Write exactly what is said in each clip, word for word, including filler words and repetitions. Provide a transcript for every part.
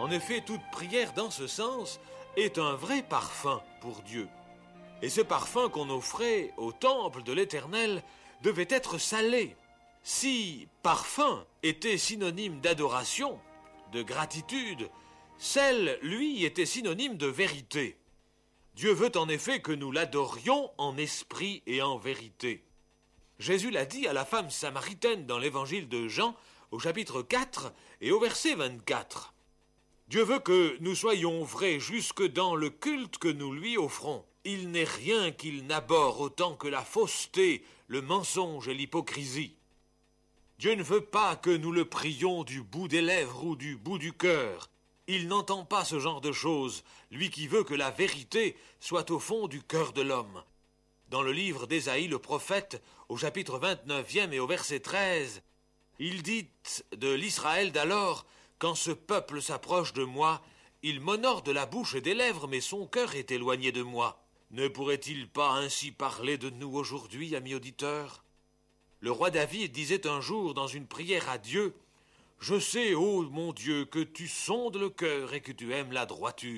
En effet, toute prière dans ce sens est un vrai parfum pour Dieu. Et ce parfum qu'on offrait au temple de l'Éternel devait être salé. Si parfum était synonyme d'adoration, de gratitude, sel, lui, était synonyme de vérité. Dieu veut en effet que nous l'adorions en esprit et en vérité. Jésus l'a dit à la femme samaritaine dans l'évangile de Jean, au chapitre quatre et au verset vingt-quatre. Dieu veut que nous soyons vrais jusque dans le culte que nous lui offrons. Il n'est rien qu'il n'abhorre autant que la fausseté, le mensonge et l'hypocrisie. Dieu ne veut pas que nous le prions du bout des lèvres ou du bout du cœur. Il n'entend pas ce genre de choses, lui qui veut que la vérité soit au fond du cœur de l'homme. Dans le livre d'Ésaïe le prophète, au chapitre vingt-neuvième et au verset treize, il dit de l'Israël d'alors: « Quand ce peuple s'approche de moi, il m'honore de la bouche et des lèvres, mais son cœur est éloigné de moi. » Ne pourrait-il pas ainsi parler de nous aujourd'hui, amis auditeurs? Le roi David disait un jour dans une prière à Dieu: « Je sais, ô mon Dieu, que tu sondes le cœur et que tu aimes la droiture. »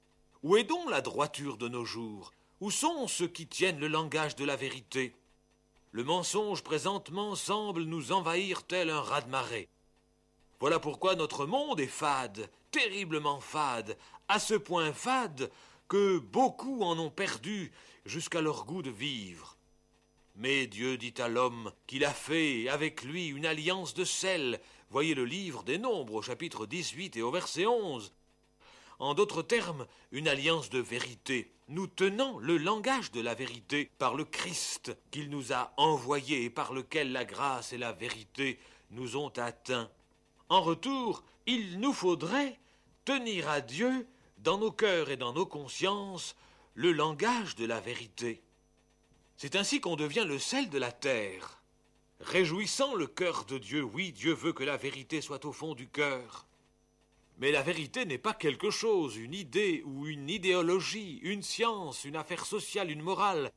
Où est donc la droiture de nos jours? Où sont ceux qui tiennent le langage de la vérité? Le mensonge présentement semble nous envahir tel un raz-de-marée. Voilà pourquoi notre monde est fade, terriblement fade, à ce point fade que beaucoup en ont perdu jusqu'à leur goût de vivre. Mais Dieu dit à l'homme qu'il a fait avec lui une alliance de sel. Voyez le livre des Nombres au chapitre dix-huit et au verset onze. En d'autres termes, une alliance de vérité, nous tenant le langage de la vérité par le Christ qu'il nous a envoyé et par lequel la grâce et la vérité nous ont atteints. En retour, il nous faudrait tenir à Dieu, dans nos cœurs et dans nos consciences, le langage de la vérité. C'est ainsi qu'on devient le sel de la terre. Réjouissant le cœur de Dieu, oui, Dieu veut que la vérité soit au fond du cœur. Mais la vérité n'est pas quelque chose, une idée ou une idéologie, une science, une affaire sociale, une morale.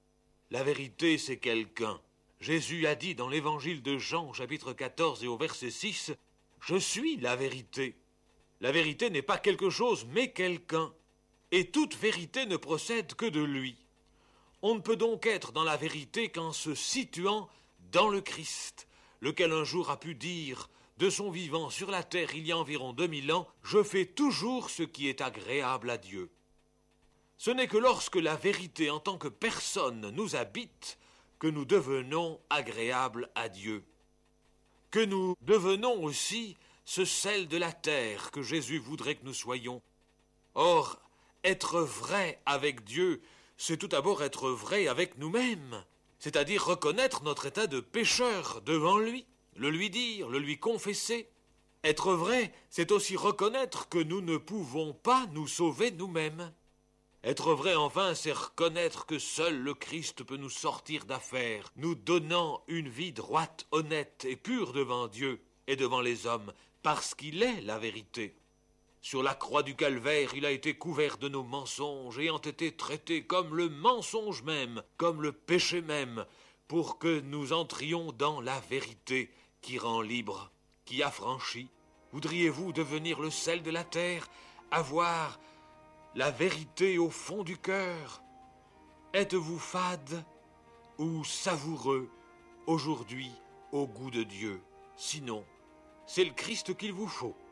La vérité, c'est quelqu'un. Jésus a dit dans l'évangile de Jean, chapitre quatorze et au verset six, « Je suis la vérité ». La vérité n'est pas quelque chose, mais quelqu'un. Et toute vérité ne procède que de lui. On ne peut donc être dans la vérité qu'en se situant dans le Christ, lequel un jour a pu dire de son vivant sur la terre il y a environ deux mille ans, « Je fais toujours ce qui est agréable à Dieu ». Ce n'est que lorsque la vérité en tant que personne nous habite que nous devenons agréables à Dieu, que nous devenons aussi ce sel de la terre que Jésus voudrait que nous soyons. Or, être vrai avec Dieu, c'est tout d'abord être vrai avec nous-mêmes, c'est-à-dire reconnaître notre état de pécheur devant lui, le lui dire, le lui confesser. Être vrai, c'est aussi reconnaître que nous ne pouvons pas nous sauver nous-mêmes. Être vrai, enfin, c'est reconnaître que seul le Christ peut nous sortir d'affaire, nous donnant une vie droite, honnête et pure devant Dieu et devant les hommes, parce qu'il est la vérité. Sur la croix du calvaire, il a été couvert de nos mensonges, ayant été traité comme le mensonge même, comme le péché même, pour que nous entrions dans la vérité qui rend libre, qui affranchit. Voudriez-vous devenir le sel de la terre, avoir la vérité au fond du cœur? Êtes-vous fade ou savoureux aujourd'hui au goût de Dieu? Sinon, c'est le Christ qu'il vous faut.